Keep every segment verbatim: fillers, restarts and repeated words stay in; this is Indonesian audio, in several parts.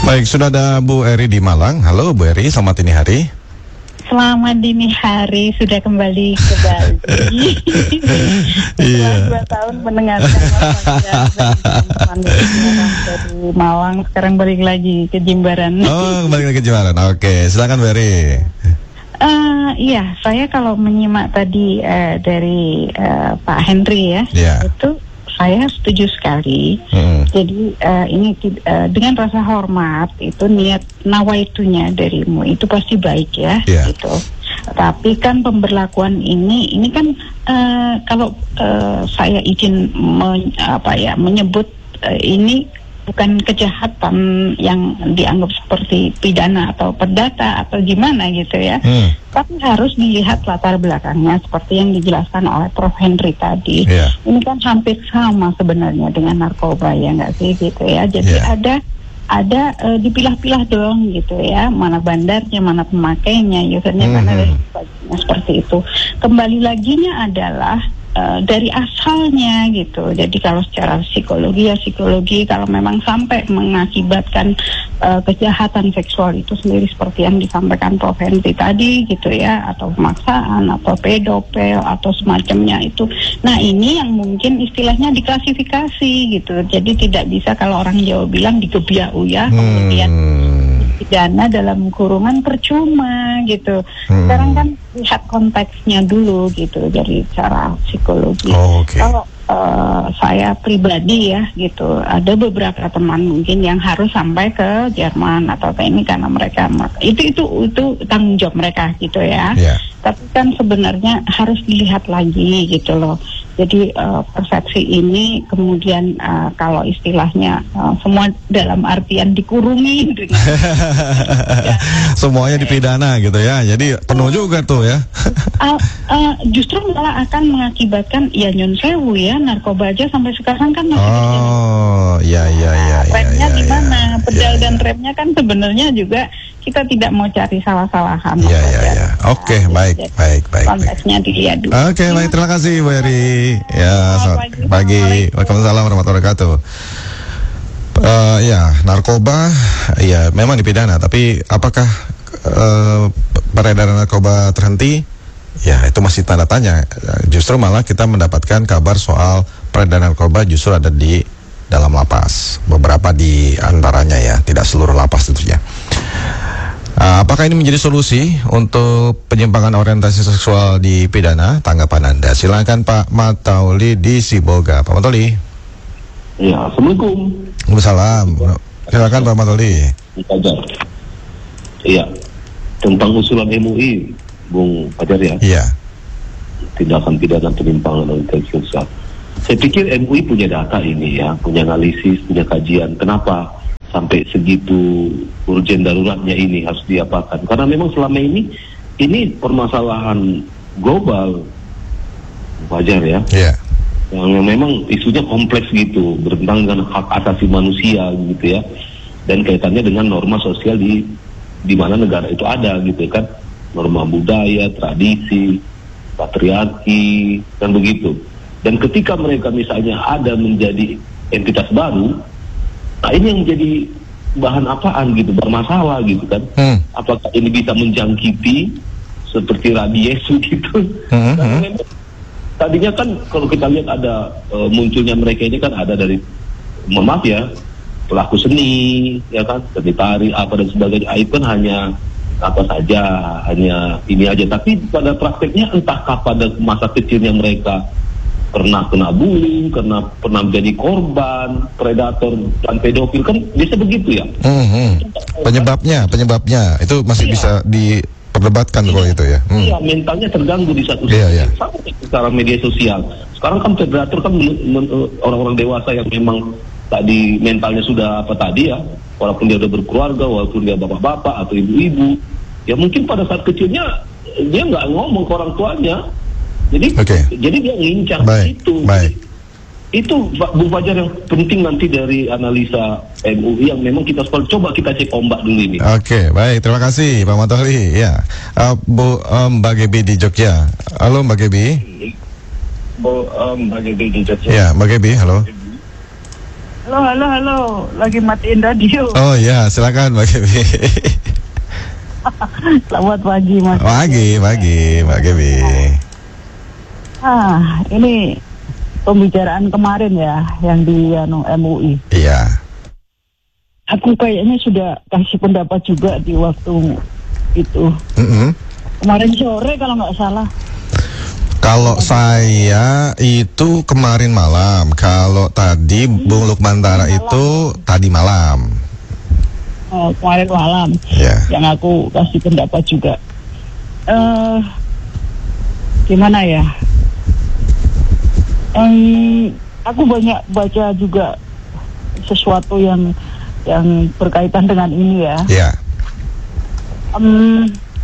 Baik, sudah ada Bu Eri di Malang. Halo Bu Eri, selamat dini hari. Selamat dini hari, sudah kembali ke Bali. Setelah dua tahun mendengarkan teman dari Malang, sekarang balik lagi ke Jimbaran. Oh, kembali lagi ke Jimbaran. Oke, silakan Bu Eri. Uh, iya, saya kalau menyimak tadi uh, dari uh, Pak Henry ya, yeah. itu saya setuju sekali. Hmm. Jadi uh, ini uh, dengan rasa hormat itu niat nawaitunya darimu itu pasti baik ya, yeah. gitu. Tapi kan pemberlakuan ini, ini kan uh, kalau uh, saya izin men, apa ya menyebut uh, ini bukan kejahatan yang dianggap seperti pidana atau perdata atau gimana gitu ya. Hmm. Tapi harus dilihat latar belakangnya seperti yang dijelaskan oleh Prof Henry tadi. Yeah. Ini kan hampir sama sebenarnya dengan narkoba ya nggak sih gitu ya. Jadi yeah. ada ada uh, dipilah-pilah dong gitu ya. Mana bandarnya, mana pemakainya, usernya, hmm. mana dan sebagainya seperti itu. Kembali laginya adalah Uh, dari asalnya gitu. Jadi kalau secara psikologi ya psikologi, kalau memang sampai mengakibatkan uh, kejahatan seksual itu sendiri seperti yang disampaikan Prof Henry tadi gitu ya, atau pemaksaan atau pedofil atau semacamnya itu. Nah ini yang mungkin istilahnya diklasifikasi gitu. Jadi tidak bisa kalau orang Jawa bilang digebiak ya, hmm. kemudian pidana dalam kurungan percuma gitu. Hmm. Sekarang kan lihat konteksnya dulu gitu dari cara psikologi. Oh, okay. Kalau uh, saya pribadi ya gitu, ada beberapa teman mungkin yang harus sampai ke Jerman atau ke ini karena mereka itu itu itu tanggung jawab mereka gitu ya. Yeah. Tapi kan sebenarnya harus dilihat lagi gitu loh. Jadi uh, persepsi ini kemudian uh, kalau istilahnya uh, semua dalam artian dikurungi dengan ya, semuanya dipidana gitu ya. Jadi penuh juga tuh ya. uh, uh, justru malah akan mengakibatkan ya nyun sewu ya, narkoba aja sampai sekarang kan masih terjadi. Oh, iya iya iya. Remnya ya, di mana? Ya, Pedal ya, dan ya. remnya kan sebenarnya juga kita tidak mau cari salah-salahan. Iya iya iya. Oke, baik baik baik. Konteksnya dilihat dulu. Oke, okay, baik, terima kasih Bu Eri. Ya, selamat pagi. Waalaikumsalam warahmatullahi wabarakatuh. Uh, ya, narkoba ya memang dipidana, tapi apakah uh, peredaran narkoba terhenti? Ya, itu masih tanda tanya. Justru malah kita mendapatkan kabar soal peredaran narkoba justru ada di dalam lapas. Beberapa di antaranya ya, tidak seluruh lapas tentunya. Uh, apakah ini menjadi solusi untuk penyimpangan orientasi seksual di pidana? Tanggapan Anda. Silakan Pak Matauli di Sibolga. Pak Matauli. Ya, Assalamualaikum. Waalaikumsalam. Silakan Pak Matauli. Iya. Tentang usulan M U I, Bung Fajar ya. Iya. Tindakan pidana penyimpangan orientasi seksual. Saya pikir M U I punya data ini ya, punya analisis, punya kajian. Kenapa sampai segitu urgen daruratnya ini harus diapakan? Karena memang selama ini ini permasalahan global, wajar ya, yeah. yang memang isunya kompleks gitu, bertentangan dengan hak asasi manusia gitu ya, dan kaitannya dengan norma sosial di di mana negara itu ada gitu kan, norma budaya, tradisi, patriarki dan begitu. Dan ketika mereka misalnya ada menjadi entitas baru, nah ini yang menjadi bahan apaan gitu, bermasalah gitu kan. Hmm. Apakah ini bisa menjangkiti seperti rabies gitu. Hmm. Karena memang tadinya kan kalau kita lihat ada e, munculnya mereka ini kan ada dari, mohon maaf ya, pelaku seni, ya kan, seni tari, apa dan sebagainya. Itu kan hanya apa saja, hanya ini aja. Tapi pada prakteknya entahkah pada masa kecilnya mereka pernah kena bullying, karena pernah menjadi korban predator dan pedofil, kan bisa begitu ya. Hmm, penyebabnya, penyebabnya itu masih iya. bisa diperdebatkan iya. kalau itu ya. Hmm. Iya, mentalnya terganggu di satu sisi. Iya, iya. Sama secara media sosial. Sekarang kan predator kan orang-orang dewasa yang memang tadi mentalnya sudah apa tadi ya, walaupun dia udah berkeluarga, walaupun dia bapak-bapak atau ibu-ibu, ya mungkin pada saat kecilnya dia nggak ngomong ke orang tuanya. Jadi, okay. jadi dia ngincar baik, itu. Baik. Itu Bu Fajar yang penting nanti dari analisa M U I yang memang kita coba kita cek ombak dulu ini. Oke, okay, baik, terima kasih Pak Matohli. Ya, uh, Bu um, Mbak Gebi di Jogja. Halo Mbak Gebi. Bu um, Mbak Gebi di Jogja. Ya, Mbak Gebi, halo. Halo, halo, halo. Lagi matiin radio. Oh ya, silakan Mbak Gebi. Selamat pagi, Mas. Pagi, pagi, Mbak Gebi. Ah, ini pembicaraan kemarin ya, yang di anu, M U I. Iya. Aku kayaknya sudah kasih pendapat juga di waktu itu. Mm-hmm. Kemarin sore kalau nggak salah. Kalau saya itu kemarin malam, kalau tadi Bung Lukman Tara itu tadi malam. Oh, kemarin malam. Yeah. Yang aku kasih pendapat juga. Uh, gimana ya? Um, aku banyak baca juga sesuatu yang yang berkaitan dengan ini ya. Iya. Yeah. Um,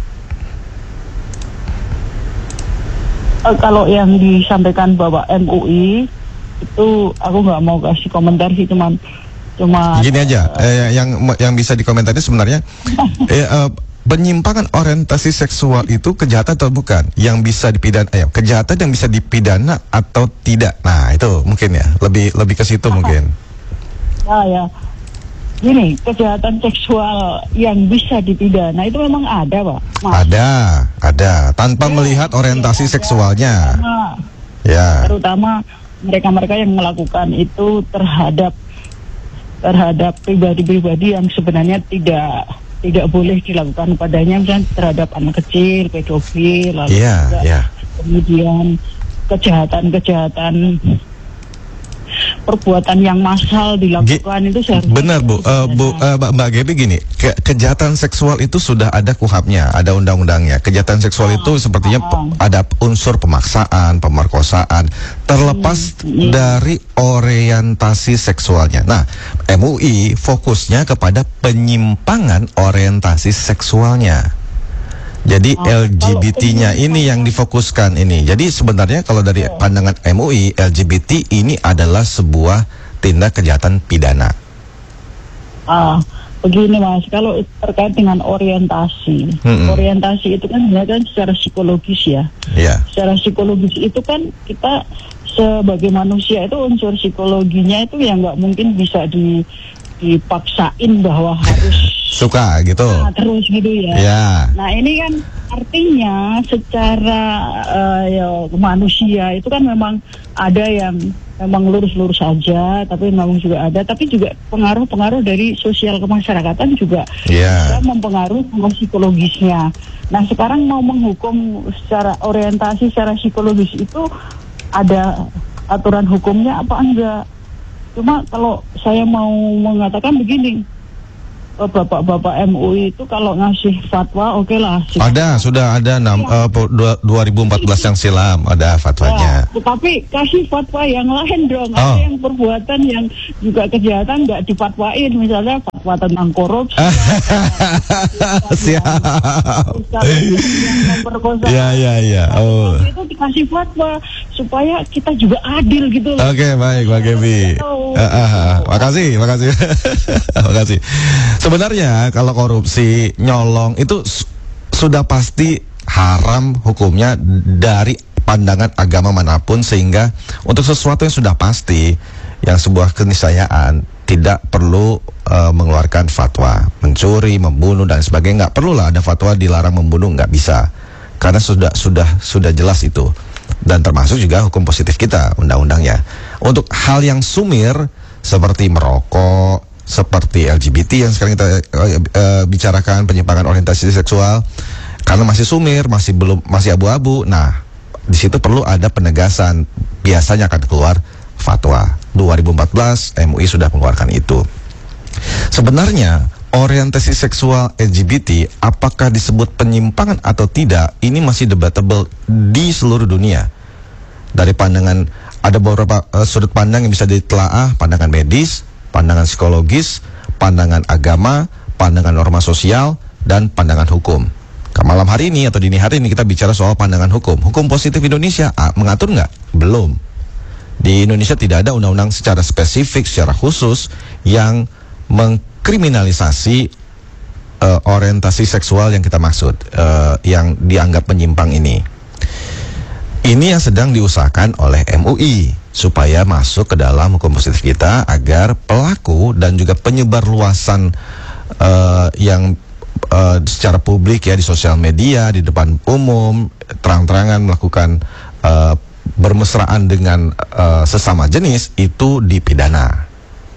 Uh, kalau yang disampaikan Bapak M U I itu aku nggak mau kasih komentar sih, cuman cuma gini aja, uh, eh, yang yang bisa dikomentari sebenarnya eh, uh, penyimpangan orientasi seksual itu kejahatan atau bukan? Yang bisa dipidana, eh, kejahatan yang bisa dipidana atau tidak? Nah itu mungkin ya, lebih lebih ke situ mungkin. Ya ya. Gini, kejahatan seksual yang bisa dipidana itu memang ada, Pak. Mas. Ada, ada. Tanpa ya, melihat orientasi ya, seksualnya. Terutama, ya. Terutama mereka-mereka yang melakukan itu terhadap terhadap pribadi-pribadi yang sebenarnya tidak tidak boleh dilakukan padanya, misalnya terhadap anak kecil, pedofil, lalu ya, juga ya. kemudian kejahatan-kejahatan perbuatan yang massal dilakukan. G itu seharusnya benar Bu, uh, Bu uh, Mbak Gebi gini, ke kejahatan seksual itu sudah ada kuhapnya, ada undang-undangnya. Kejahatan seksual ah, itu sepertinya ah, ada unsur pemaksaan, pemerkosaan, terlepas hmm, hmm. dari orientasi seksualnya. Nah, M U I fokusnya kepada penyimpangan orientasi seksualnya. Jadi oh, L G B T-nya ini yang difokuskan ini. Jadi sebenarnya kalau dari oh. pandangan M U I, L G B T ini adalah sebuah tindak kejahatan pidana. Ah, begini Mas, kalau terkait dengan orientasi, mm-hmm. orientasi itu kan sebenarnya secara psikologis ya. Yeah. Secara psikologis itu kan kita sebagai manusia itu unsur psikologinya itu yang nggak mungkin bisa di dipaksain bahwa harus suka gitu. Nah, terus gitu ya. Yeah. Nah ini kan artinya secara uh, ya, manusia itu kan memang ada yang memang lurus-lurus saja, tapi memang juga ada, tapi juga pengaruh-pengaruh dari sosial kemasyarakatan juga yeah. bisa mempengaruhi psikologisnya. Nah sekarang mau menghukum secara orientasi, secara psikologis itu ada aturan hukumnya apa enggak? Cuma kalau saya mau mengatakan begini, bapak-bapak M U I itu kalau ngasih fatwa oke okay lah. Ada, sudah ada enam ya. uh, dua ribu empat belas yang silam ada fatwanya. Ya, tetapi kasih fatwa yang lain dong. Oh. Ada yang perbuatan yang juga kejahatan nggak difatwain, misalnya fatwa tentang korupsi. Siap. Ya ya ya. Oh. Itu dikasih fatwa supaya kita juga adil gitu. Oke okay, baik Mbak Gebi. Uh, uh, uh, makasih, makasih, makasih. Sebenarnya kalau korupsi, nyolong itu sudah pasti haram hukumnya dari pandangan agama manapun, sehingga untuk sesuatu yang sudah pasti, yang sebuah keniscayaan, tidak perlu uh, mengeluarkan fatwa. Mencuri, membunuh dan sebagainya nggak perlulah ada fatwa dilarang membunuh, nggak bisa, karena sudah sudah sudah jelas itu, dan termasuk juga hukum positif kita undang-undangnya. Untuk hal yang sumir seperti merokok, seperti L G B T yang sekarang kita uh, uh, bicarakan, penyimpangan orientasi seksual, karena masih sumir, masih belum, masih abu-abu. Nah, di situ perlu ada penegasan. Biasanya akan keluar fatwa. dua ribu empat belas M U I sudah mengeluarkan itu. Sebenarnya orientasi seksual L G B T apakah disebut penyimpangan atau tidak, ini masih debatable di seluruh dunia. Dari pandangan, ada beberapa uh, sudut pandang yang bisa ditelaah, pandangan medis, pandangan psikologis, pandangan agama, pandangan norma sosial, dan pandangan hukum. Malam hari ini atau dini hari ini kita bicara soal pandangan hukum. Hukum positif Indonesia ah, mengatur nggak? Belum. Di Indonesia tidak ada undang-undang secara spesifik, secara khusus yang mengkriminalisasi uh, orientasi seksual yang kita maksud, uh, yang dianggap menyimpang ini. Ini yang sedang diusahakan oleh M U I. supaya masuk ke dalam hukum positif kita agar pelaku dan juga penyebar luasan uh, yang uh, secara publik ya di sosial media, di depan umum, terang-terangan melakukan uh, bermesraan dengan uh, sesama jenis itu dipidana.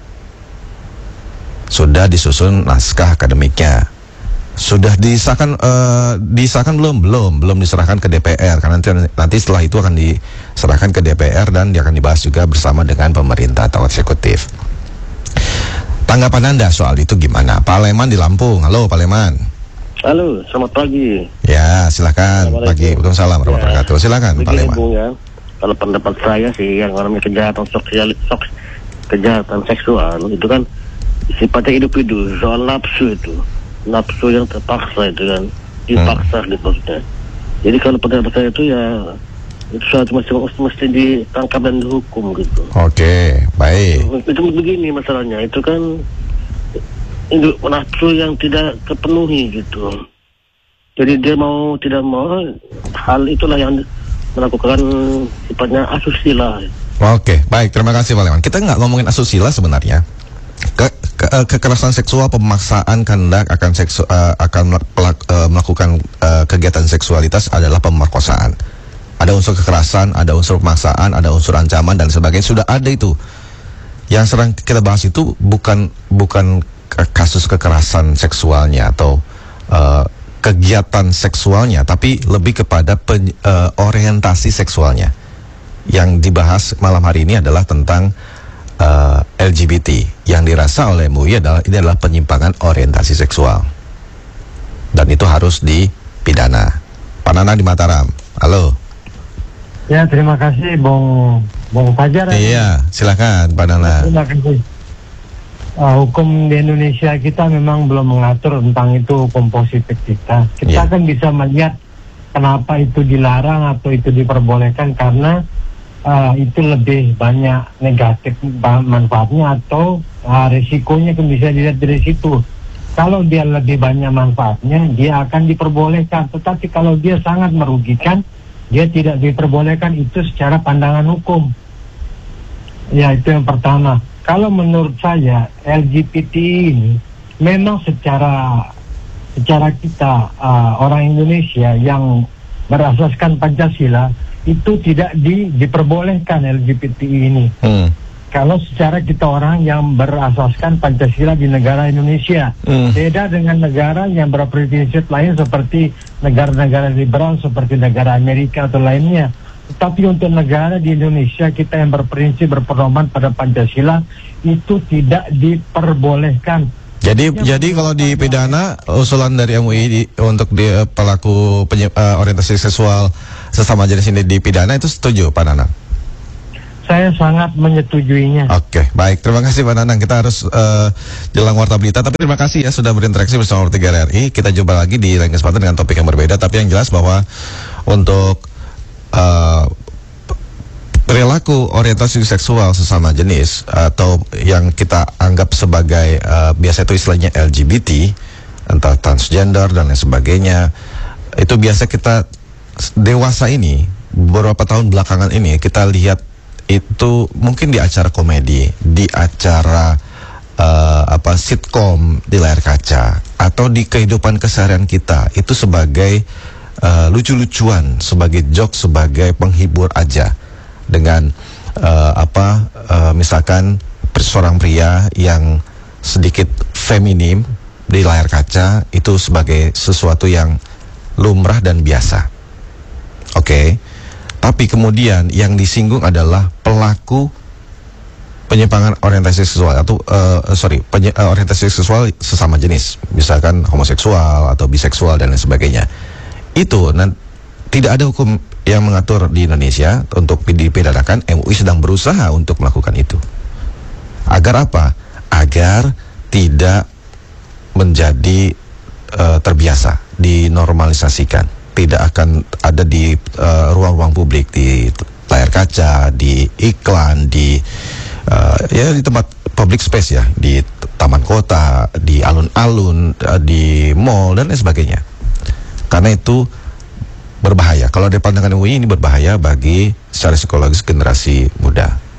Sudah disusun naskah akademiknya. Sudah disahkan uh, disahkan belum? Belum, belum diserahkan ke D P R karena nanti, nanti setelah itu akan diserahkan ke D P R dan dia akan dibahas juga bersama dengan pemerintah atau eksekutif. Tanggapan Anda soal itu gimana? Pak Leman di Lampung. Halo Pak Leman. Halo, selamat pagi. Ya, silakan. Pagi. Waalaikumsalam warahmatullahi wabarakatuh. Silakan Pak Leman. Bung, ya. Kalau pendapat saya sih yang namanya kejahatan seksual, kejahatan seksual itu kan sifatnya individu, soal nafsu itu. Nafsu yang terpaksa itu kan dipaksa hmm. gitu maksudnya. Jadi kalau pendapat saya itu ya itu suatu mesti, mesti ditangkap dan dihukum gitu. Oke, baik. Itu begini masalahnya, itu kan itu nafsu yang tidak terpenuhi gitu. Jadi dia mau tidak mau hal itulah yang melakukan sifatnya asusila. Oke, baik, terima kasih Pak Leman. Kita nggak ngomongin asusila sebenarnya. Ke, ke, kekerasan seksual, pemaksaan kehendak akan seksu, uh, akan pelak, uh, melakukan uh, kegiatan seksualitas adalah pemerkosaan. Ada unsur kekerasan, ada unsur pemaksaan, ada unsur ancaman dan sebagainya. Sudah ada itu. Yang sering kita bahas itu bukan bukan kasus kekerasan seksualnya atau uh, kegiatan seksualnya, tapi lebih kepada pen, uh, orientasi seksualnya. Yang dibahas malam hari ini adalah tentang Uh, L G B T yang dirasa oleh M U I adalah ini adalah penyimpangan orientasi seksual dan itu harus dipidana. Pak Nanang di Mataram, halo. Ya, terima kasih Bung Bung Fajar. Iya, silakan Pak Nanang. Terima kasih. Uh, hukum di Indonesia kita memang belum mengatur tentang itu hukum positif kita. Kita yeah. kan bisa melihat kenapa itu dilarang atau itu diperbolehkan karena Uh, itu lebih banyak negatif manfaatnya atau uh, risikonya kan bisa dilihat dari situ. Kalau dia lebih banyak manfaatnya, dia akan diperbolehkan. Tetapi kalau dia sangat merugikan, dia tidak diperbolehkan. Itu secara pandangan hukum. Ya, itu yang pertama. Kalau menurut saya L G B T ini memang secara secara kita uh, orang Indonesia yang berasaskan Pancasila itu tidak di, diperbolehkan L G B T ini. Hmm. Kalau secara kita orang yang berasaskan Pancasila di negara Indonesia, hmm. beda dengan negara yang berprinsip lain seperti negara-negara liberal seperti negara Amerika atau lainnya. Tetapi untuk negara di Indonesia kita yang berprinsip berpedoman pada Pancasila itu tidak diperbolehkan. Jadi ya, jadi kalau dipidana usulan dari M U I di, untuk di, uh, pelaku penye, uh, orientasi seksual sesama jenis ini dipidana itu setuju Pak Nanang? Saya sangat menyetujuinya. Oke, baik. Terima kasih Pak Nanang. Kita harus uh, jelang Warta Berita. Tapi terima kasih ya sudah berinteraksi bersama R T G R I. Kita jumpa lagi di lain kesempatan dengan topik yang berbeda. Tapi yang jelas bahwa untuk uh, perilaku orientasi seksual sesama jenis atau yang kita anggap sebagai uh, biasa itu istilahnya L G B T, entah transgender dan lain sebagainya, itu biasa kita dewasa ini beberapa tahun belakangan ini kita lihat itu mungkin di acara komedi, di acara uh, apa sitkom di layar kaca atau di kehidupan keseharian kita itu sebagai uh, lucu-lucuan, sebagai joke, sebagai penghibur aja. Dengan uh, apa uh, misalkan seorang pria yang sedikit feminim di layar kaca itu sebagai sesuatu yang lumrah dan biasa. Oke, okay. Tapi kemudian yang disinggung adalah pelaku penyimpangan orientasi seksual atau uh, sorry penye, uh, orientasi seksual sesama jenis, misalkan homoseksual atau biseksual dan lain sebagainya. Itu nanti tidak ada hukum yang mengatur di Indonesia untuk dipidanakan. M U I sedang berusaha untuk melakukan itu. Agar apa? Agar tidak menjadi uh, terbiasa, dinormalisasikan. Tidak akan ada di uh, ruang-ruang publik, di layar kaca, di iklan, di uh, ya di tempat public space ya, di taman kota, di alun-alun, uh, di mall dan lain sebagainya. Karena itu berbahaya. Kalau dari pandangan M U I ini berbahaya bagi secara psikologis generasi muda.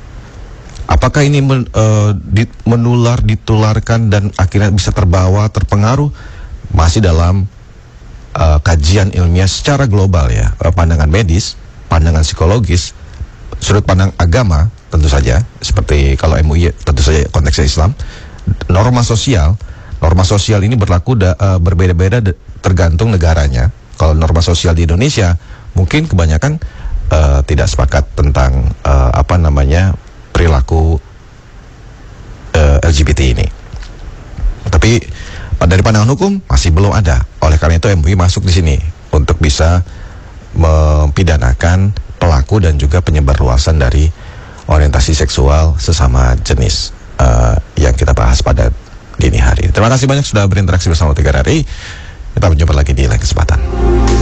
Apakah ini men, uh, di, menular, ditularkan dan akhirnya bisa terbawa, terpengaruh? Masih dalam uh, kajian ilmiah secara global ya, uh, pandangan medis, pandangan psikologis, sudut pandang agama tentu saja, seperti kalau M U I tentu saja konteksnya Islam, norma sosial, norma sosial ini berlaku da, uh, berbeda-beda de, tergantung negaranya. Kalau norma sosial di Indonesia mungkin kebanyakan uh, tidak sepakat tentang uh, apa namanya perilaku uh, L G B T ini. Tapi dari pandangan hukum masih belum ada. Oleh karena itu M U I masuk di sini untuk bisa mempidanakan pelaku dan juga penyebarluasan dari orientasi seksual sesama jenis uh, yang kita bahas pada dini hari. Terima kasih banyak sudah berinteraksi bersama Tiga Hari. Kita berjumpa lagi di lain kesempatan.